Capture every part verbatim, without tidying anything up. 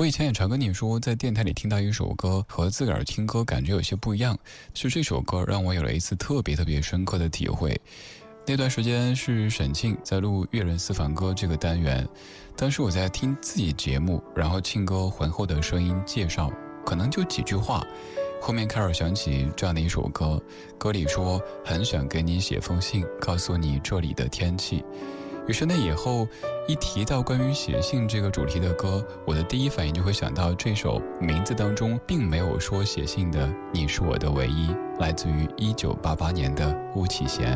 我以前也常跟你说，在电台里听到一首歌和自个儿听歌感觉有些不一样，是这首歌让我有了一次特别特别深刻的体会。那段时间是沈庆在录粤人私房歌这个单元，当时我在听自己节目，然后庆哥浑厚的声音介绍，可能就几句话，后面开始响起这样的一首歌，歌里说很想给你写封信，告诉你这里的天气。于是那以后一提到关于写信这个主题的歌，我的第一反应就会想到这首名字当中并没有说写信的你是我的唯一，来自于一九八八年的巫启贤。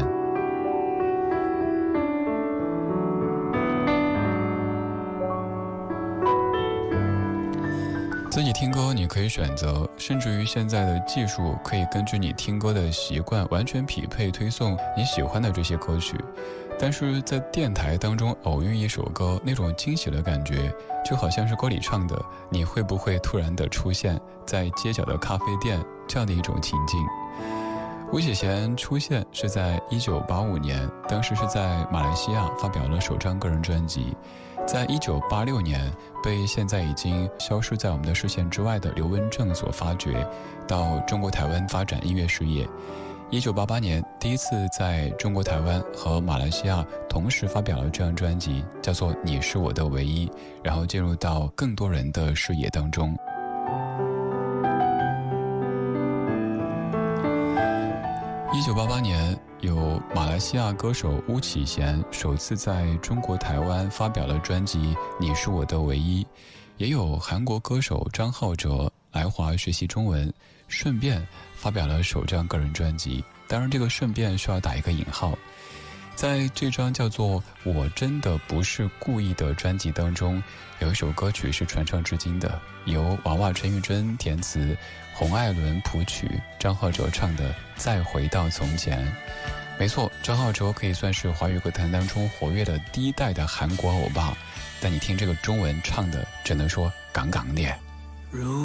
自己听歌你可以选择，甚至于现在的技术可以根据你听歌的习惯完全匹配推送你喜欢的这些歌曲。但是在电台当中偶遇一首歌，那种惊喜的感觉就好像是歌里唱的你会不会突然的出现在街角的咖啡店这样的一种情境。巫启贤出现是在一九八五年，当时是在马来西亚发表了首张个人专辑。在一九八六年被现在已经消失在我们的视线之外的刘文正所发掘，到中国台湾发展音乐事业。一九八八年第一次在中国台湾和马来西亚同时发表了这张专辑，叫做《你是我的唯一》，然后进入到更多人的视野当中。一九八八年，有马来西亚歌手巫启贤首次在中国台湾发表了专辑《你是我的唯一》，也有韩国歌手张浩哲来华学习中文，顺便发表了首张个人专辑。当然这个顺便需要打一个引号。在这张叫做《我真的不是故意的》专辑当中，有一首歌曲是传唱至今的，由娃娃陈玉珍填词，洪爱伦谱曲，张浩哲唱的《再回到从前》。没错，张浩哲可以算是华语歌坛当中活跃的第一代的韩国欧巴，但你听这个中文唱的只能说杠杠的。